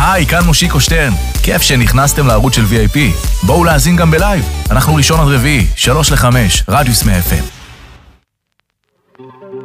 היי, כאן מושיקו שטרן. כיף שנכנסתם לערוץ של VIP. בואו להאזין גם בלייב. אנחנו ראשון עד רביעי, 3 ל-5, רדיוס מ-FM.